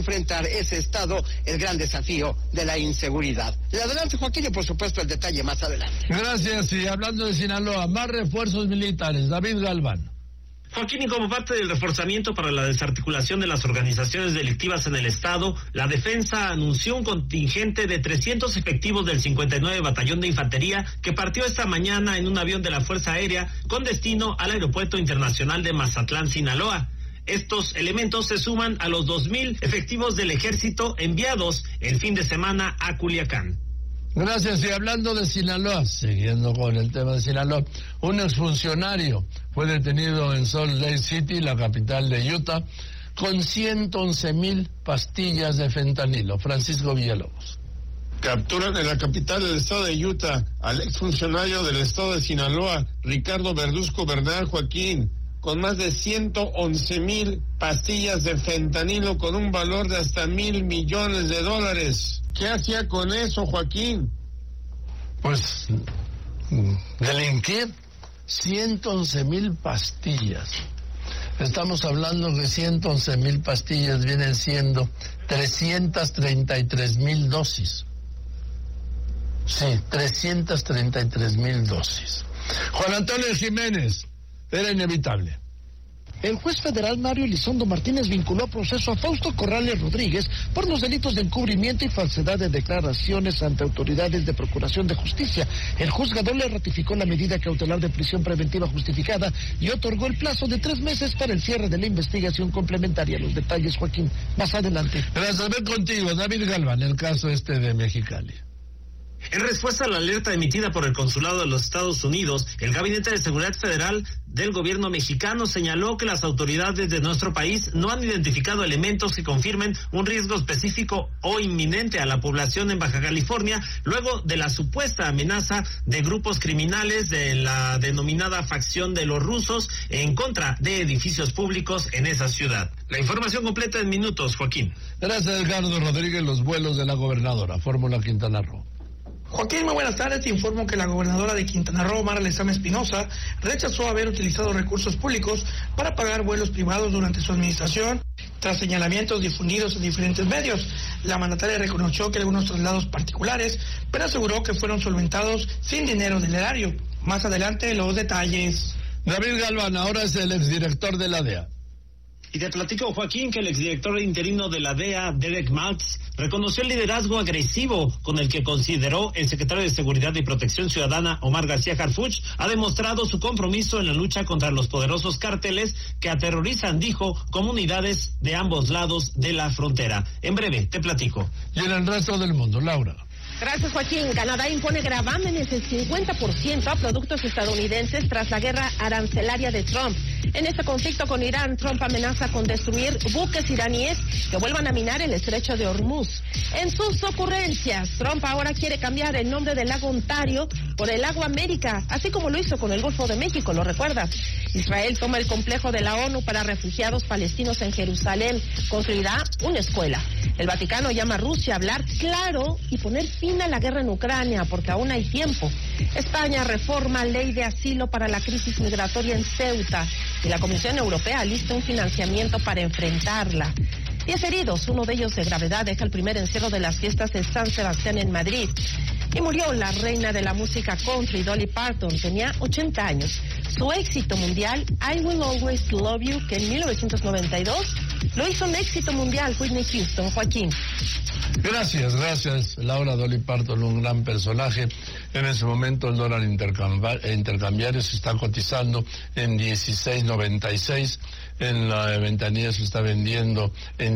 enfrentar ese estado, el gran desafío de la inseguridad. Adelante, Joaquín, y por supuesto el detalle más adelante. Gracias, y hablando de Sinaloa, más refuerzos militares. David Galván. Joaquín, y como parte del reforzamiento para la desarticulación de las organizaciones delictivas en el estado, la defensa anunció un contingente de 300 efectivos del 59 Batallón de Infantería que partió esta mañana en un avión de la Fuerza Aérea con destino al Aeropuerto Internacional de Mazatlán, Sinaloa. Estos elementos se suman a los 2,000 efectivos del ejército enviados el fin de semana a Culiacán. Gracias, y hablando de Sinaloa, siguiendo con el tema de Sinaloa, un exfuncionario fue detenido en Salt Lake City, la capital de Utah, con 111,000 pastillas de fentanilo. Francisco Villalobos. Capturan en la capital del estado de Utah al exfuncionario del estado de Sinaloa, Ricardo Verduzco Bernal Joaquín, con más de 111,000 pastillas de fentanilo con un valor de hasta $1,000 millones. ¿Qué hacía con eso, Joaquín? Pues delinquir 111,000 pastillas. Estamos hablando que 111,000 pastillas vienen siendo 333,000 dosis. Sí, 333,000 dosis. Juan Antonio Jiménez, era inevitable. El juez federal Mario Elizondo Martínez vinculó a proceso a Fausto Corrales Rodríguez por los delitos de encubrimiento y falsedad de declaraciones ante autoridades de Procuración de Justicia. El juzgador le ratificó la medida cautelar de prisión preventiva justificada y otorgó el plazo de 3 meses para el cierre de la investigación complementaria. Los detalles, Joaquín, más adelante. Gracias, ver contigo, David Galván, el caso de Mexicali. En respuesta a la alerta emitida por el Consulado de los Estados Unidos, el Gabinete de Seguridad Federal del gobierno mexicano señaló que las autoridades de nuestro país no han identificado elementos que confirmen un riesgo específico o inminente a la población en Baja California, luego de la supuesta amenaza de grupos criminales de la denominada facción de los rusos en contra de edificios públicos en esa ciudad. La información completa en minutos, Joaquín. Gracias, Edgardo Rodríguez. Los vuelos de la gobernadora, Fórmula Quintana Roo. Joaquín, muy buenas tardes. Te informo que la gobernadora de Quintana Roo, Mara Lezama Espinosa, rechazó haber utilizado recursos públicos para pagar vuelos privados durante su administración, tras señalamientos difundidos en diferentes medios. La mandataria reconoció que algunos traslados particulares, pero aseguró que fueron solventados sin dinero del erario. Más adelante, los detalles. David Galván, ahora es el exdirector de la DEA. Y te platico, Joaquín, que el exdirector interino de la DEA, Derek Maltz, reconoció el liderazgo agresivo con el que consideró el secretario de Seguridad y Protección Ciudadana, Omar García Harfuch, ha demostrado su compromiso en la lucha contra los poderosos cárteles que aterrorizan, dijo, comunidades de ambos lados de la frontera. En breve, te platico. Y en el resto del mundo, Laura. Gracias, Joaquín. Canadá impone gravámenes del 50% a productos estadounidenses tras la guerra arancelaria de Trump. En este conflicto con Irán, Trump amenaza con destruir buques iraníes que vuelvan a minar el estrecho de Hormuz. En sus ocurrencias, Trump ahora quiere cambiar el nombre del lago Ontario por el lago América, así como lo hizo con el Golfo de México, ¿lo recuerdas? Israel toma el complejo de la ONU para refugiados palestinos en Jerusalén. Construirá una escuela. El Vaticano llama a Rusia a hablar claro y poner fin a la guerra en Ucrania, porque aún hay tiempo. España reforma ley de asilo para la crisis migratoria en Ceuta y la Comisión Europea lista un financiamiento para enfrentarla. 10 heridos, uno de ellos de gravedad, deja el primer encierro de las fiestas de San Sebastián en Madrid. Y murió la reina de la música country, Dolly Parton, tenía 80 años. Su éxito mundial, I Will Always Love You, que en 1992 lo hizo un éxito mundial, Whitney Houston. Joaquín. Gracias, Laura. Dolly Parton, un gran personaje. En ese momento el dólar intercambiario se está cotizando en 16.96. En la ventanilla se está vendiendo en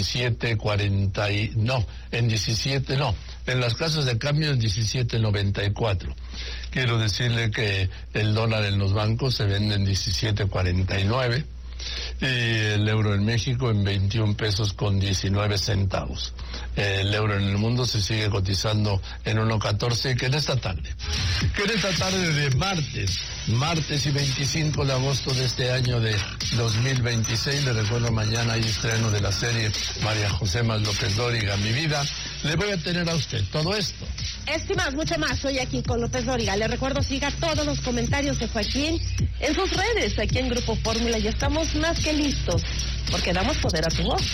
17.40, en las casas de cambio en 17.94. Quiero decirle que el dólar en los bancos se vende en 17.49 y el euro en México en 21 pesos con 19 centavos. El euro en el mundo se sigue cotizando en 1.14, que en esta tarde de martes y 25 de agosto de este año de 2026, le recuerdo, mañana hay estreno de la serie María José más López Dóriga, Mi Vida. Le voy a tener a usted todo esto. Esto y más, mucho más, soy aquí con López Dóriga. Le recuerdo, siga todos los comentarios de Joaquín en sus redes, aquí en Grupo Fórmula, y estamos más que listos, porque damos poder a tu voz.